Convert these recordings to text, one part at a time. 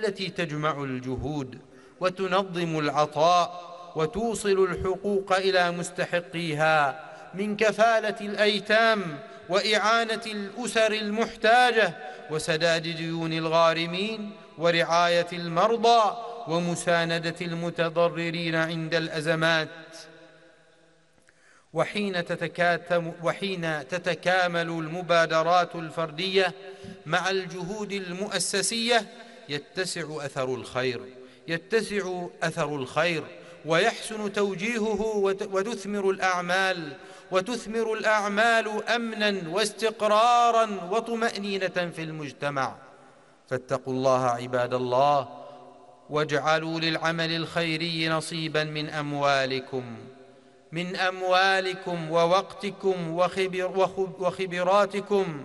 التي تجمع الجهود وتنظم العطاء وتوصل الحقوق إلى مستحقيها، من كفالة الأيتام وإعانة الأسر المحتاجة وسداد ديون الغارمين ورعاية المرضى ومساندة المتضررين عند الأزمات. وحين تتكامل المبادرات الفردية مع الجهود المؤسسية يتسع أثر الخير ويحسن توجيهه وتثمر الأعمال أمنا واستقرارا وطمأنينة في المجتمع. فاتقوا الله عباد الله، واجعلوا للعمل الخيري نصيبا من أموالكم ووقتكم وخبراتكم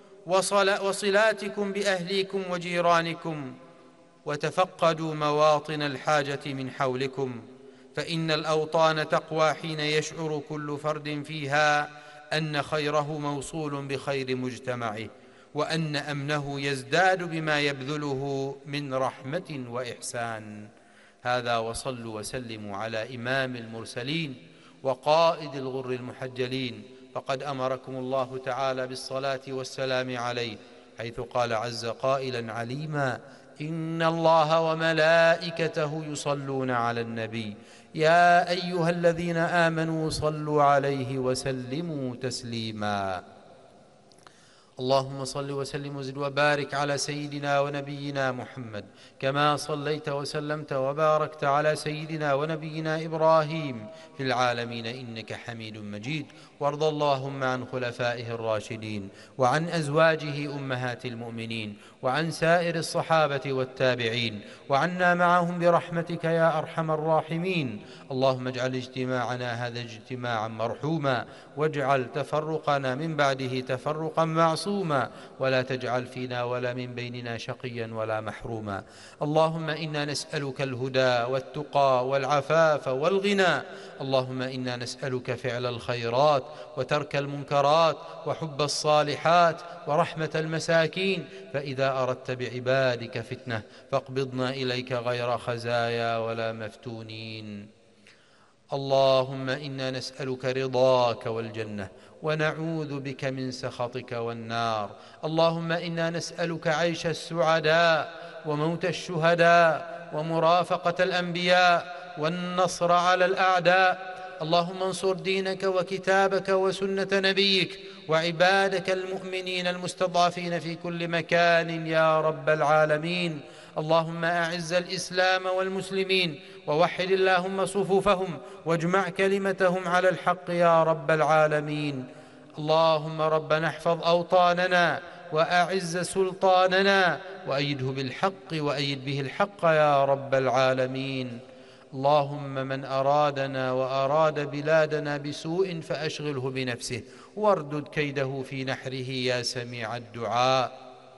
وصلاتكم بأهليكم وجيرانكم، وتفقدوا مواطن الحاجة من حولكم، فإن الأوطان تقوى حين يشعر كل فرد فيها أن خيره موصول بخير مجتمعه، وأن أمنه يزداد بما يبذله من رحمة وإحسان. هذا، وصلوا وسلموا على إمام المرسلين وقائد الغر المحجلين، فقد أمركم الله تعالى بالصلاة والسلام عليه، حيث قال عز قائلا عليما: إن الله وملائكته يصلون على النبي يا أيها الذين آمنوا صلوا عليه وسلموا تسليما. اللهم صل وسلم وزد وبارك على سيدنا ونبينا محمد، كما صليت وسلمت وباركت على سيدنا ونبينا إبراهيم في العالمين إنك حميد مجيد. وارض اللهم عن خلفائه الراشدين وعن أزواجه أمهات المؤمنين وعن سائر الصحابة والتابعين، وعنا معهم برحمتك يا أرحم الراحمين. اللهم اجعل اجتماعنا هذا اجتماعا مرحوما، واجعل تفرقنا من بعده تفرقا معصوما، ولا تجعل فينا ولا من بيننا شقيا ولا محروما. اللهم إنا نسألك الهدى والتقى والعفاف والغنى. اللهم إنا نسألك فعل الخيرات وترك المنكرات وحب الصالحات ورحمة المساكين، فإذا أردت بعبادك فتنة فاقبضنا إليك غير خزايا ولا مفتونين. اللهم إنا نسألك رضاك والجنة، ونعوذ بك من سخطك والنار. اللهم إنا نسألك عيش السعداء وموت الشهداء ومرافقة الأنبياء والنصر على الأعداء. اللهم انصر دينك وكتابك وسنة نبيك وعبادك المؤمنين المستضعفين في كل مكان يا رب العالمين. اللهم أعز الإسلام والمسلمين، ووحد اللهم صفوفهم، واجمع كلمتهم على الحق يا رب العالمين. اللهم ربنا احفظ أوطاننا وأعز سلطاننا وأيده بالحق وأيد به الحق يا رب العالمين. اللهم من أرادنا وأراد بلادنا بسوء فأشغله بنفسه واردد كيده في نحره يا سميع الدعاء.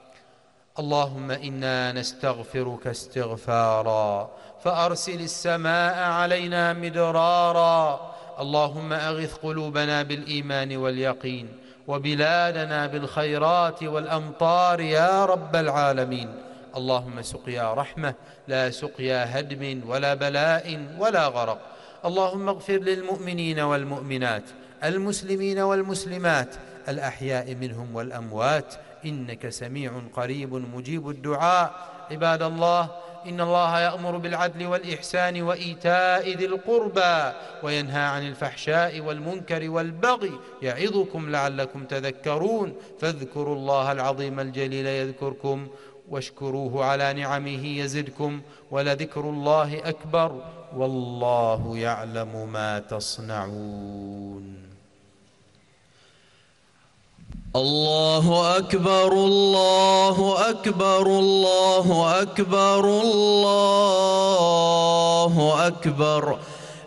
اللهم إنا نستغفرك استغفارا فأرسل السماء علينا مدرارا. اللهم أغث قلوبنا بالإيمان واليقين، وبلادنا بالخيرات والأمطار يا رب العالمين. اللهم سقيا رحمة لا سقيا هدم ولا بلاء ولا غرق. اللهم اغفر للمؤمنين والمؤمنات، المسلمين والمسلمات، الأحياء منهم والأموات، إنك سميع قريب مجيب الدعاء. عباد الله، إن الله يأمر بالعدل والإحسان وإيتاء ذي القربى وينهى عن الفحشاء والمنكر والبغي يعظكم لعلكم تذكرون. فاذكروا الله العظيم الجليل يذكركم، واشكروه على نعمه يزدكم، ولذكر الله أكبر، والله يعلم ما تصنعون. الله أكبر الله أكبر الله أكبر الله أكبر.